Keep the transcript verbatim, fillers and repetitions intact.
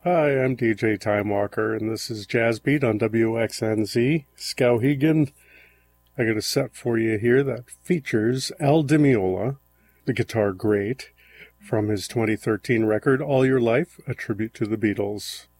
Hi, I'm D J Time Walker, and this is Jazz Beat on W X N Z, Skowhegan. I got a set for you here that features Al Di Meola, the guitar great, from his twenty thirteen record, All Your Life, a tribute to the Beatles.